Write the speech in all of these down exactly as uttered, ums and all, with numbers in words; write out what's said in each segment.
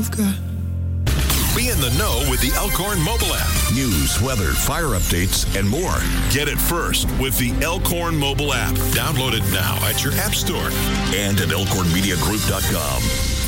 I've got. Be in the know with the Elkhorn mobile app. News, weather, fire updates, and more. Get it first with the Elkhorn mobile app. Download it now at your app store and at elkhorn media group dot com.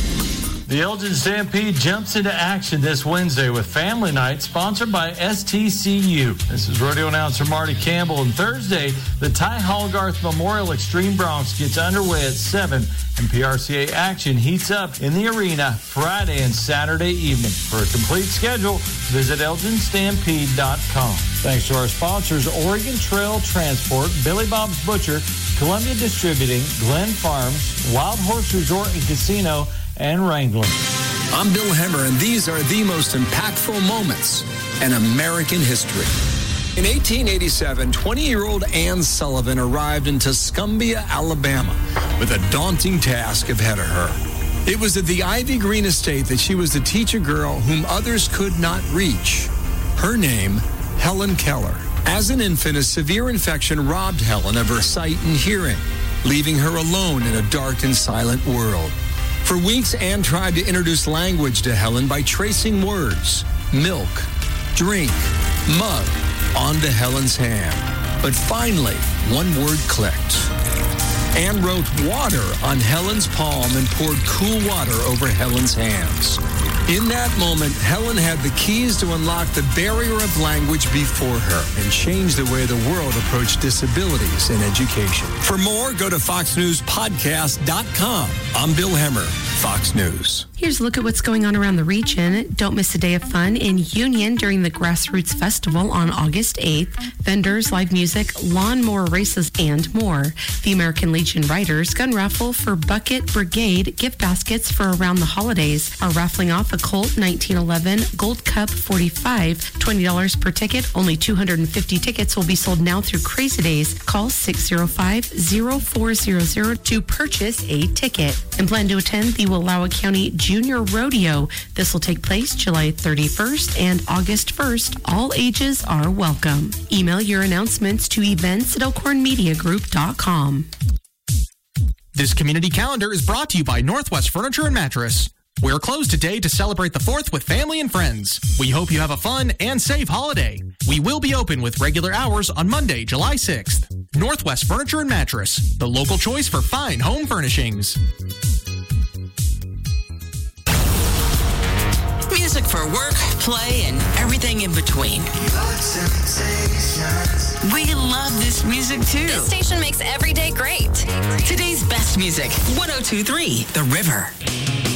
The Elgin Stampede jumps into action this Wednesday with Family Night, sponsored by S T C U. This is rodeo announcer Marty Campbell. And Thursday, the Ty Hallgarth Memorial Extreme Broncs gets underway at seven, and P R C A action heats up in the arena Friday and Saturday evening. For a complete schedule, visit elgin stampede dot com. Thanks to our sponsors, Oregon Trail Transport, Billy Bob's Butcher, Columbia Distributing, Glen Farms, Wild Horse Resort and Casino, and Wrangler. I'm Bill Hemmer, and these are the most impactful moments in American history. In eighteen eighty-seven, twenty-year-old Anne Sullivan arrived in Tuscumbia, Alabama, with a daunting task ahead of her. It was at the Ivy Green estate that she was to teach a girl whom others could not reach. Her name, Helen Keller. As an infant, a severe infection robbed Helen of her sight and hearing, leaving her alone in a dark and silent world. For weeks, Anne tried to introduce language to Helen by tracing words, milk, drink, mug, onto Helen's hand. But finally, one word clicked. Anne wrote water on Helen's palm and poured cool water over Helen's hands. In that moment, Helen had the keys to unlock the barrier of language before her and change the way the world approached disabilities in education. For more, go to fox news podcast dot com. I'm Bill Hemmer, Fox News. Here's a look at what's going on around the region. Don't miss a day of fun in Union during the Grassroots Festival on August eighth. Vendors, live music, lawnmower races, and more. The American Legion Riders gun raffle for Bucket Brigade gift baskets for around the holidays are raffling off a Colt nineteen eleven Gold Cup forty-five, twenty dollars per ticket. Only two hundred fifty tickets will be sold now through Crazy Days. Call six oh five, oh four hundred to purchase a ticket. And plan to attend the Wallowa County Junior Rodeo. This will take place July thirty-first and August first. All ages are welcome. Email your announcements to events at elkhorn media group dot com. This community calendar is brought to you by Northwest Furniture and Mattress. We're closed today to celebrate the fourth with family and friends. We hope you have a fun and safe holiday. We will be open with regular hours on Monday, July sixth. Northwest Furniture and Mattress, the local choice for fine home furnishings. Music for work, play, and everything in between. We love this music too. This station makes every day great. Today's best music, one oh two point three The River.